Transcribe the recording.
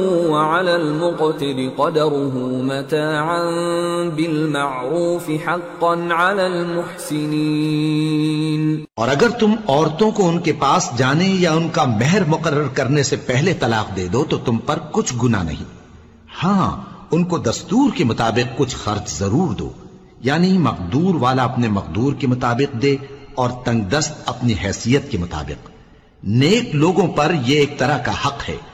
वअलल मुक़तिरि क़दरुहु मताअन बिलमअरूफ हक़्क़न अलल मुहसिनीन। और अगर तुम औरतों को उनके पास जाने या उनका मेहर मुकर्रर करने से पहले तलाक दे दो तो तुम पर कुछ गुनाह नहीं। हाँ, उनको दस्तूर के मुताबिक कुछ खर्च जरूर दो, यानी मकदूर वाला अपने मकदूर के मुताबिक दे और तंगदस्त अपनी हैसियत के मुताबिक। नेक लोगों पर यह एक तरह का हक है।